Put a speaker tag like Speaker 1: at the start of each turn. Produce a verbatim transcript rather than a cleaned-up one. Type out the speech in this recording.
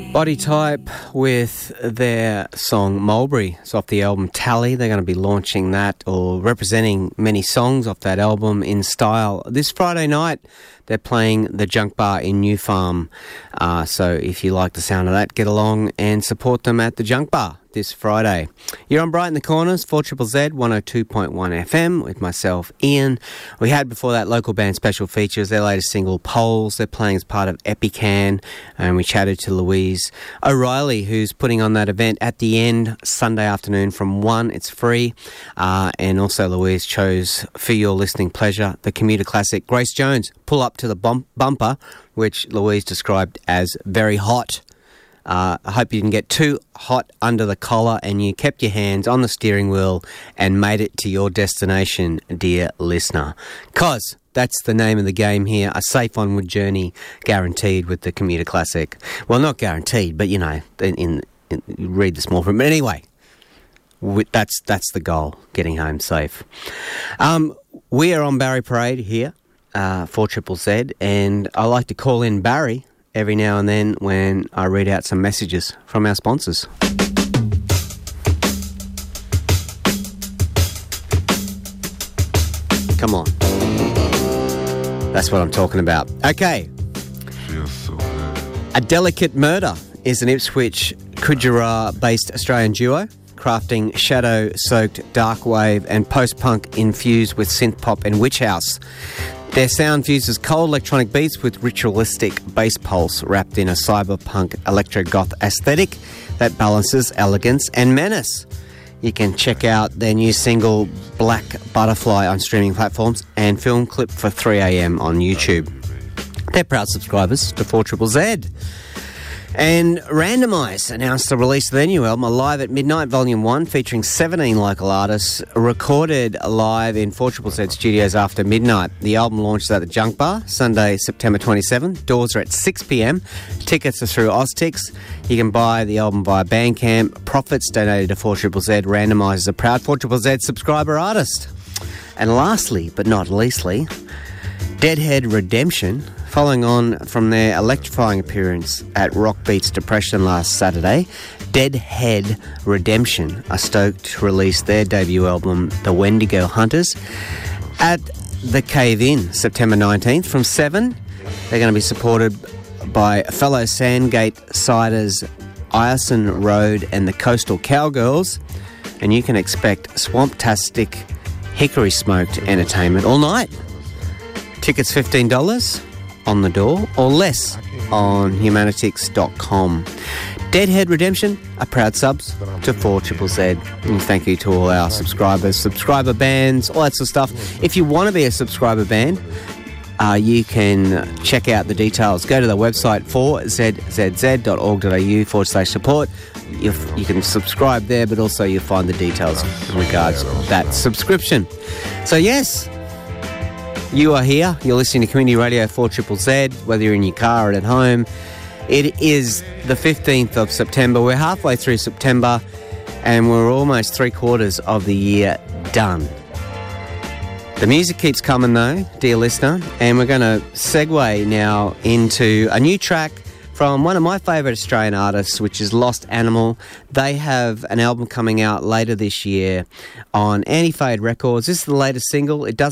Speaker 1: Body Type with their song Mulberry. It's off the album Tally. They're going to be launching that or representing many songs off that album in style. This Friday night, they're playing the Junk Bar in New Farm. Uh, so if you like the sound of that, get along and support them at the Junk Bar this Friday. You're on Brighten the Corners, four Z Z Z, one oh two point one F M with myself, Ian. We had before that local band Special Features, their latest single, Poles. They're playing as part of Epican, and we chatted to Louise O'Reilly, who's putting on that event at the end, Sunday afternoon from one. It's free. Uh, and also Louise chose, for your listening pleasure, the commuter classic Grace Jones, Pull Up to the bump- Bumper, which Louise described as very hot. Uh, I hope you didn't get too hot under the collar and you kept your hands on the steering wheel and made it to your destination, dear listener. 'Cause that's the name of the game here, a safe onward journey guaranteed with the commuter classic. Well, not guaranteed, but, you know, in, in, in you read the small print. But anyway, we, that's, that's the goal, getting home safe. Um, we are on Barry Parade here, uh, four Z Z Z, and I like to call in Barry every now and then when I read out some messages from our sponsors. Come on. That's what I'm talking about. Okay.
Speaker 2: Feels so good.
Speaker 1: A Delicate Murder is an Ipswich Gujarat-based Australian duo, crafting shadow-soaked dark wave and post-punk infused with synth pop and witch house. Their sound fuses cold electronic beats with ritualistic bass pulse wrapped in a cyberpunk electro-goth aesthetic that balances elegance and menace. You can check out their new single Black Butterfly on streaming platforms and film clip for three a.m. on YouTube. They're proud subscribers to four Z Z Z. And Randomise announced the release of their new album, Alive at Midnight, Volume one, featuring seventeen local artists, recorded live in four Z Z Z studios after midnight. The album launches at the Junk Bar, Sunday, September twenty-seventh. Doors are at six p.m. Tickets are through Oztix. You can buy the album via Bandcamp. Profits donated to four Z Z Z. Randomise is a proud four Z Z Z subscriber artist. And lastly, but not leastly, Deadhead Redemption, following on from their electrifying appearance at Rock Beats Depression last Saturday, Deadhead Redemption are stoked to release their debut album, The Wendigo Hunters, at the Cave In, September nineteenth from seven. They're going to be supported by fellow Sandgate Siders, Ireson Road and the Coastal Cowgirls, and you can expect swamptastic, hickory smoked entertainment all night. Tickets fifteen dollars on the door or less on humanitix dot com. Deadhead Redemption, a proud subs to four Z Z Z. And thank you to all our subscribers, subscriber bands, all that sort of stuff. If you want to be a subscriber band, uh, you can check out the details. Go to the website four z z z dot org dot a u forward slash support. You, you can subscribe there, but also you'll find the details in regards to that subscription. So yes, you are here, you're listening to Community Radio four Z Z Z, whether you're in your car or at home. It is the fifteenth of September. We're halfway through September and we're almost three quarters of the year done. The music keeps coming though, dear listener, and we're going to segue now into a new track from one of my favourite Australian artists, which is Lost Animal. They have an album coming out later this year on Anti-Fade Records. This is the latest single. It does